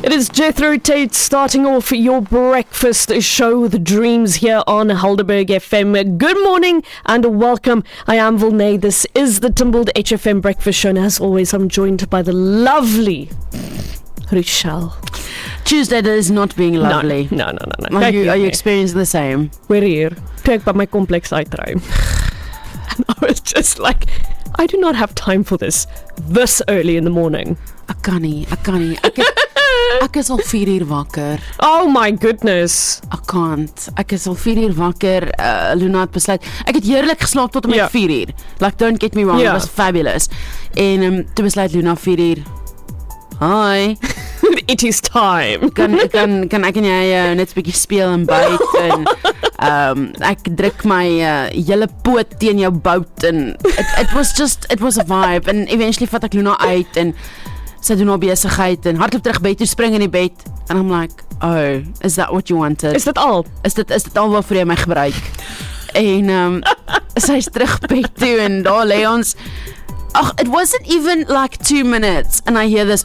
It is Jethro Tate starting off your breakfast show, The Dreams, here on Helderberg FM. Good morning and welcome. I am Vilnay. This is the Timbled HFM breakfast show, and as always, I'm joined by the lovely Rochelle. Tuesday is not being lovely. No. Are you experiencing the same? We're here. Toe ek by my complex uitry. And I was just like, I do not have time for this early in the morning. Ek kan nie. Ek is al 4 uur wakker. Oh my goodness. Ek can't. Ek is al 4 uur wakker. Luna het besluit. Ek het heerlik geslaap tot en met 4 uur. Like, don't get me wrong, it was fabulous. En toe besluit Luna 4 uur. Hi. It is time. Kan ek en jy net 'n bietjie speel en byt en ek druk my hele poot teen jou bout en it was a vibe, and eventually vat ek Luna uit en sy doen haar besigheid en hardloop terug bed toe, spring in die bed and I'm like, oh, is that what you wanted? Is dit al? Is dit al waarvoor jy my gebruik? En sy's terug bed toe en daar lê ons. It wasn't even like 2 minutes and I hear this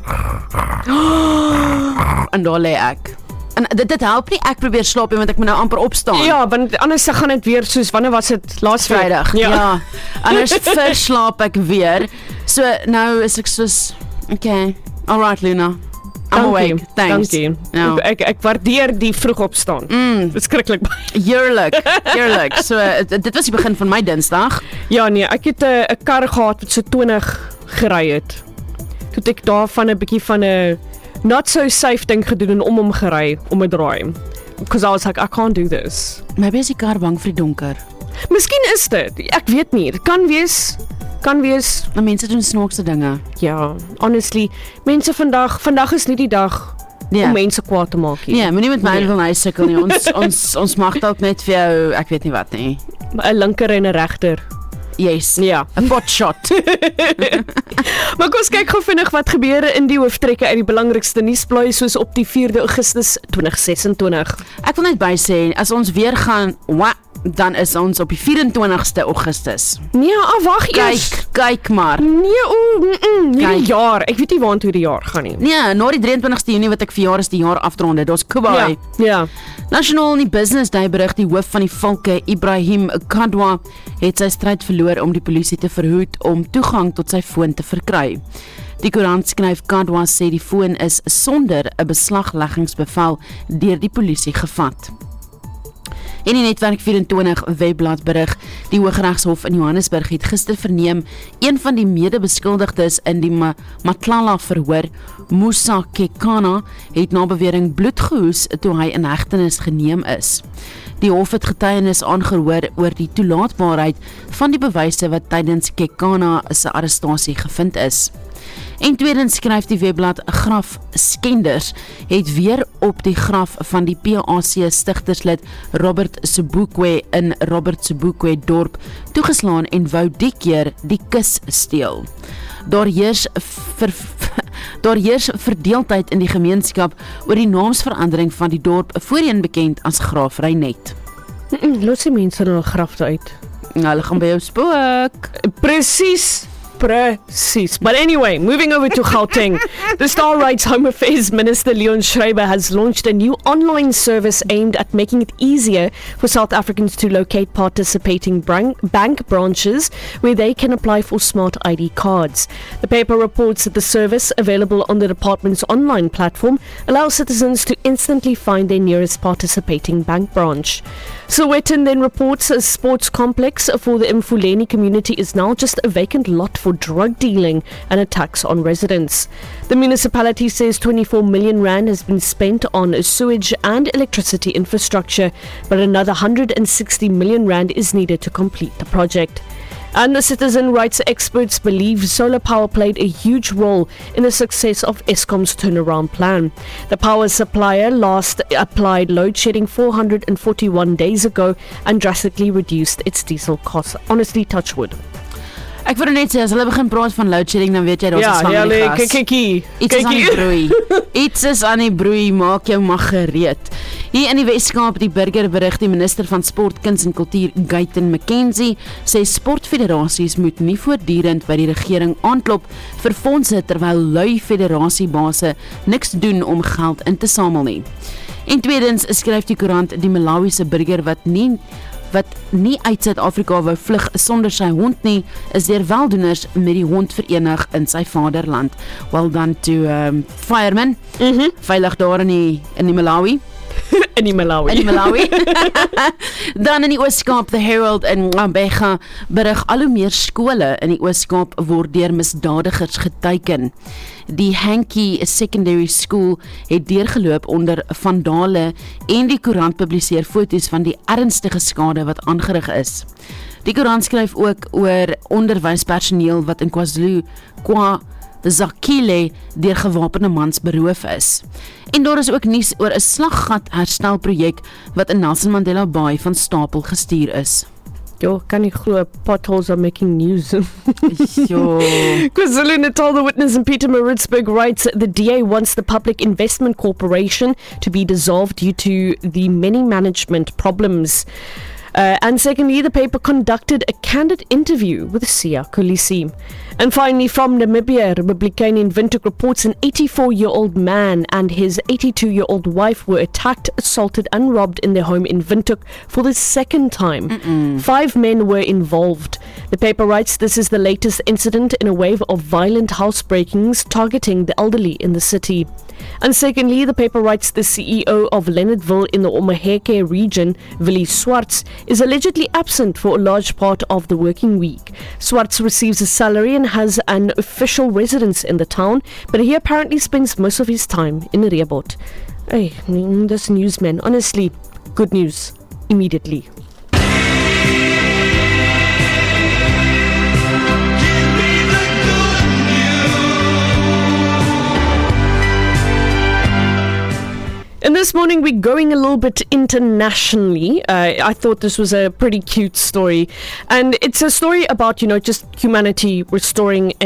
en daar lê ek. En dit help nie ek probeer slaap nie, want ek moet nou amper opstaan. Ja, want anders gaan dit weer soos, wanneer was dit? Laas Vrydag. Ja. Anders verslaap ek weer. So nou is ek soos, okay, alright Luna, I'm awake, thanks. Dankie. Ja. Ek waardeer die vroeg opstaan. Beskrikkelijk. Heerlik. So dit was die begin van my Dinsdag. Ja nee, ek het 'n kar gehad wat so 20 gery het. Toe het ek daarvan 'n bietjie van 'n not so safe ding gedoen en om hom gery, om 'n draai. Because I was like, I can't do this. Maybe is die kar bang vir die donker. Miskien is dit, ek weet nie, dit kan wees. Maar mense doen snaakse dinge. Ja, honestly, mense vandag is nie die dag om mense kwaad te maak nie. Nee, moenie met my wil nou sukkel nie. Ons mag dalk net vir jou, ek weet nie wat nie. 'n linker en 'n regter. Yes. Ja, 'n pot shot. Maar kom ons kyk gou vinnig wat gebeur in die hooftrekke uit die belangrikste nuusblaaie soos op die 4de Augustus 2026. Ek wil net by sê, as ons weer gaan, dan is ons op die 24ste Augustus. Nee, wag eers. Kyk maar. Nee, nie die jaar. Ek weet nie waartoe die jaar gaan nie. Nee, na die 23ste Junie wat ek verjaar is die jaar afdronde. Daar's Kubai. Ja. Nasionaal in die Business Day berig die hoof van die Valke, Ibrahim Kadwa, het sy stryd verloor om die polisie te verhoed om toegang tot sy foon te verkry. Die koerant skryf Kadwa sê die foon is sonder 'n beslagleggingsbevel deur die polisie gevat. En die Netwerk 24 webblad berig, die Hooggeregshof in Johannesburg het gister verneem een van die mede-beskuldigdes in die Matlala verhoor, Musa Kekana, het na bewering bloed gehoes toe hy in hegtenis geneem is. Die hof het getuienis aangehoor oor die toelaatbaarheid van die bewyse wat tydens Kekana se arrestasie gevind is. En tweedens skryf die webblad grafskenders het weer op die graf van die PAC stigterslid Robert Sobukwe in Robert Sobukwe dorp toegeslaan en wou die keer die kus steel. Daar heers verdeeldheid in die gemeenskap oor die naamsverandering van die dorp, voorheen bekend as Graafry Net. Los die mense in hulle grafte uit. Nou, hulle gaan by jou spook. Precies. But anyway, moving over to Gauteng. The Star writes Home Affairs Minister Leon Schreiber has launched a new online service aimed at making it easier for South Africans to locate participating bank branches where they can apply for smart ID cards. The paper reports that the service, available on the department's online platform, allows citizens to instantly find their nearest participating bank branch. Sowetan then reports a sports complex for the Mfuleni community is now just a vacant lot for drug dealing and attacks on residents. The municipality says 24 million rand has been spent on sewage and electricity infrastructure, but another 160 million rand is needed to complete the project. And the citizen rights experts believe solar power played a huge role in the success of Eskom's turnaround plan. The power supplier last applied load shedding 441 days ago and drastically reduced its diesel costs. Honestly, touch wood. Ek wil net sê, as hulle begin praat van load shedding, dan weet jy, daar's 'n slang in die gras. kykie. Iets is aan die broei. Iets is aan die broei, maak jou maar gereed. Hier in die Weskaap, die Burger berig, die minister van Sport, Kuns en Kultuur, Guyton McKenzie, sê sportfederasies moet nie voortdurend by die regering aanklop vir fondse terwyl lui federasiebase niks doen om geld in te samel nie. En tweedens skryf die koerant die Malawiese burger wat nie uit Suid-Afrika wou vlug sonder sy hond nie, is deur weldoeners met die hond verenig in sy vaderland. Well done to firemen, veilig daar in die Malawi. In die Malawi. Dan in die Oos-Kaap, The Herald in Gqeberha berig al hoe meer skole in die Oos-Kaap word deur misdadigers geteiken. Die Hankie Secondary School het deurgeloop onder vandale en die koerant publiseer foto's van die ernstige skade wat aangerig is. Die koerant skryf ook oor onderwyspersoneel wat in KwaZulu-Natal deur gewapende mans beroof is. En daar is ook nuus oor 'n slaggat herstelprojek wat in Nelson Mandela Bay van stapel gestuur is. Yo, kan nie glo, potholes are making news. Jo. KwaZulu-Natal, the witness in Peter Maritzburg writes the DA wants the Public Investment Corporation to be dissolved due to the many management problems. And secondly, the paper conducted a candid interview with Siya Kolisi. And finally, from Namibia, Republican in Windhoek reports an 84-year-old man and his 82-year-old wife were attacked, assaulted and robbed in their home in Windhoek for the second time. 5 men were involved. The paper writes this is the latest incident in a wave of violent housebreakings targeting the elderly in the city. And secondly, the paper writes the CEO of Leonardville in the Omaheke region, Willie Swartz, is allegedly absent for a large part of the working week. Swartz receives a salary and has an official residence in the town, but he apparently spends most of his time in Rehoboth. Hey, this newsman, honestly, good news, immediately. And this morning we're going a little bit internationally. I thought this was a pretty cute story. And it's a story about, just humanity restoring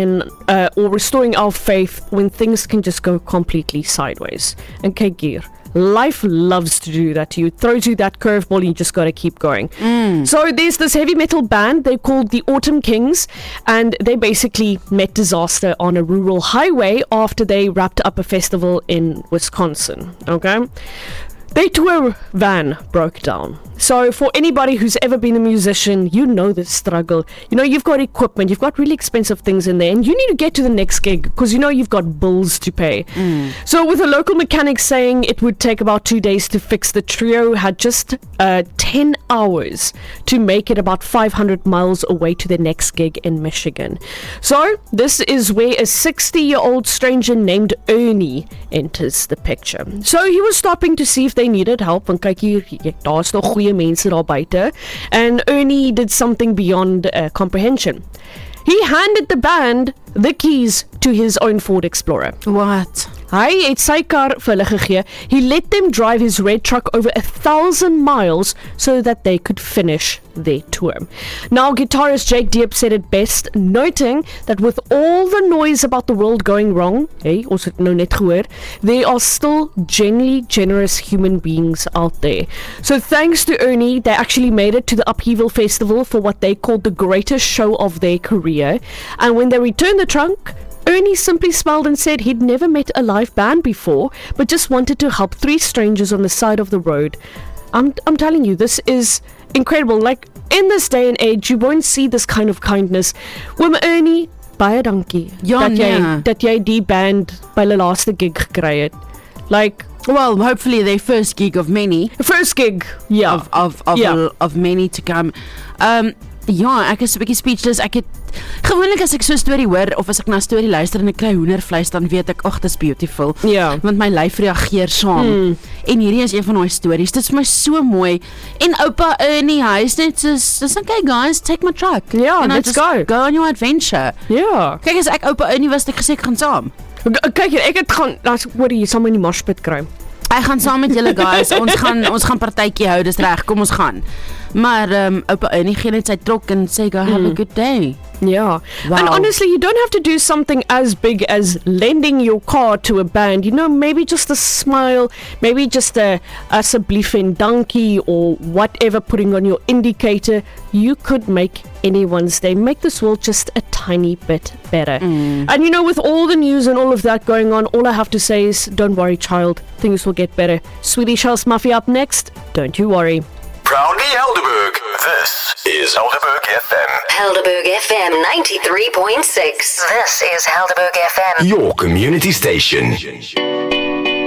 or restoring our faith when things can just go completely sideways. And Kegir, life loves to do that to you. It throws you that curveball and you just got to keep going. So there's this heavy metal band, they're called the Autumn Kings, and they basically met disaster on a rural highway after they wrapped up a festival in Wisconsin. Okay? Their tour van broke down. So for anybody who's ever been a musician, you know the struggle. You've got equipment, you've got really expensive things in there, and you need to get to the next gig because you've got bills to pay. So with a local mechanic saying it would take about 2 days to fix, the trio had just 10 hours to make it about 500 miles away to their next gig in Michigan. So this is where a 60-year-old stranger named Ernie enters the picture. So he was stopping to see if they needed help, want kyk hier, daar's nog goeie mense daar buite, and Ernie did something beyond comprehension. He handed the band the keys to his own Ford Explorer. What? Hy het sy kar vir hulle gegee. He let them drive his red truck over 1,000 miles so that they could finish their tour. Now, guitarist Jake Diep said it best, noting that with all the noise about the world going wrong, ons het nou net gehoor, there are still genuinely generous human beings out there. So thanks to Ernie, they actually made it to the Upheaval Festival for what they called the greatest show of their career. And when they returned the trunk, Ernie simply smiled and said he'd never met a live band before, but just wanted to help 3 strangers on the side of the road. I'm telling you, this is incredible. Like, in this day and age, you won't see this kind of kindness. Oom Ernie, baie dankie dat jy die band by hulle laaste gig gekry het. Like, well, hopefully their first gig of many. First gig, yeah. Of many to come. Ja, ek is 'n bietjie speechless. Ek het gewoonlik as ek so 'n storie hoor of as ek na 'n storie luister en ek kry hoendervleis, dan weet ek, ag, dis beautiful. Ja. Want my lyf reageer saam. En hierdie is een van daai stories. Dit is vir my so mooi. En oupa Ernie, hy is net so, okay guys, take my truck. Ja, let's go. Go on your adventure. Ja. Kyk, as ek oupa Ernie was, het ek gesê ek gaan saam. Kyk hier, ek het gaan, hoor jy, saam in die marspit kry. Ek gaan saam met julle guys. Ons gaan partytjie hou, dis reg. Kom ons gaan. Maar oupa Ernie gee net sy trok en sê go have a good day. Yeah. Wow. And honestly, you don't have to do something as big as lending your car to a band. You know, maybe just a smile, maybe just a asseblief en dankie or whatever, putting on your indicator. You could make anyone's day. Make this world just a tiny bit better. And you know, with all the news and all of that going on, all I have to say is, don't worry, child. Things will get better. Swedish House Mafia up next. Don't you worry. Proudly Helderberg. This is Helderberg FM. Helderberg FM 93.6. This is Helderberg FM. Your community station.